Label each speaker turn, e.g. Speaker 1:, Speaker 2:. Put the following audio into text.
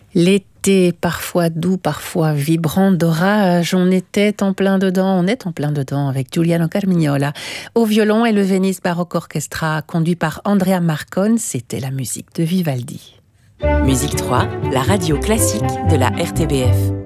Speaker 1: L'été, parfois doux, parfois vibrant d'orage, on était en plein dedans, on est en plein dedans avec Giuliano Carmignola au violon et le Venice Baroque Orchestra conduit par Andrea Marcon, c'était la musique de Vivaldi.
Speaker 2: Musique 3, la radio classique de la RTBF.